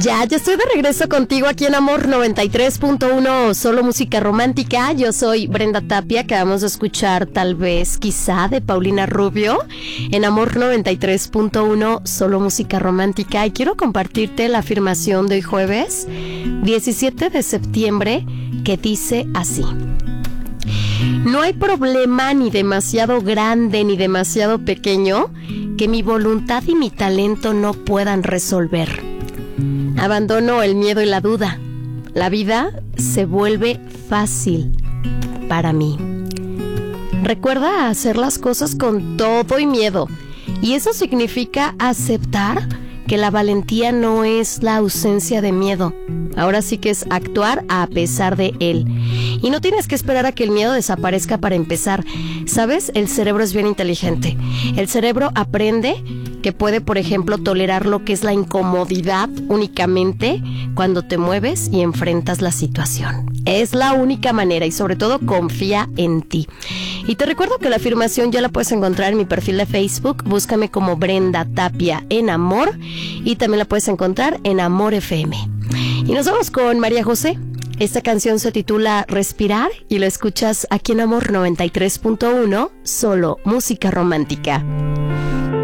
Ya estoy de regreso contigo aquí en Amor 93.1, solo música romántica. Yo soy Brenda Tapia, acabamos de escuchar Tal vez, quizá, de Paulina Rubio, en Amor 93.1, solo música romántica. Y quiero compartirte la afirmación de hoy jueves, 17 de septiembre, que dice así: no hay problema ni demasiado grande ni demasiado pequeño que mi voluntad y mi talento no puedan resolver. Abandono el miedo y la duda. La vida se vuelve fácil para mí. Recuerda hacer las cosas con todo y miedo. Y eso significa aceptar que la valentía no es la ausencia de miedo. Ahora sí que es actuar a pesar de él. Y no tienes que esperar a que el miedo desaparezca para empezar. ¿Sabes? El cerebro es bien inteligente. El cerebro aprende que puede, por ejemplo, tolerar lo que es la incomodidad únicamente cuando te mueves y enfrentas la situación. Es la única manera y sobre todo confía en ti. Y te recuerdo que la afirmación ya la puedes encontrar en mi perfil de Facebook. Búscame como Brenda Tapia en Amor y también la puedes encontrar en Amor FM. Y nos vamos con María José. Esta canción se titula Respirar y lo escuchas aquí en Amor 93.1, solo música romántica.